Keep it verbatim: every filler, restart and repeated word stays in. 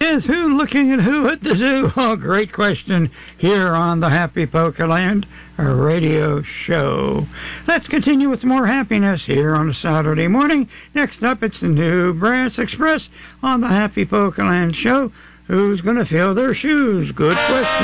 says, who looking at who at the zoo? Oh, great question here on the Happy Pokeland radio show. Let's continue with more happiness here on a Saturday morning. Next up, it's the New Brass Express on the Happy Pokeland show. Who's going to fill their shoes? Good question.